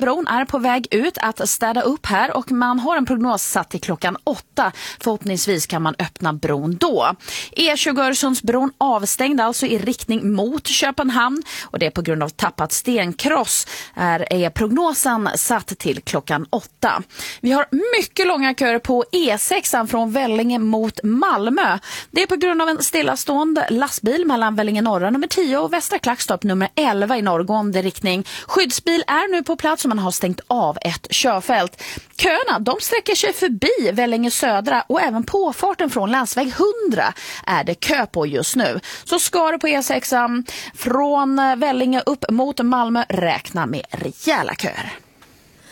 Öresundsbron är på väg ut att städa upp här och man har en prognos satt till klockan 8. Förhoppningsvis kan man öppna bron då. E20 Öresundsbron avstängd alltså i riktning mot Köpenhamn och det är på grund av tappat stenkross. Här är prognosen satt till klockan 8. Vi har mycket långa köer på E6 från Vellinge mot Malmö. Det är på grund av en stillastående lastbil mellan Vellinge norra nummer 10 och Västra Klackstorp nummer 11 i norrgående riktning. Skyddsbil är nu på plats och man har stängt av ett körfält. Köerna de sträcker sig förbi Vellinge södra och även påfarten från länsväg 100 är det kö på just nu. Så ska du på E6 från Vellinge upp mot Malmö räkna med rejäla köer.